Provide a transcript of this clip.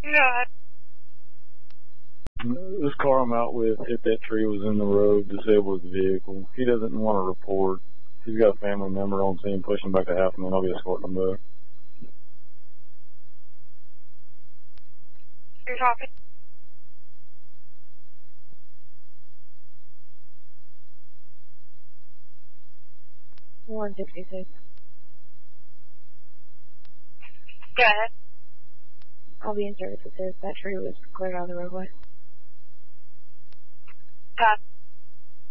Yeah. This car I'm out with hit that tree, was in the road, disabled his vehicle. He doesn't want to report. He's got a family member on scene pushing back to half, and then I'll be escorting him back. You're talking. $166. Go ahead. I'll be in service. It says that tree was cleared out of the roadway. Pass.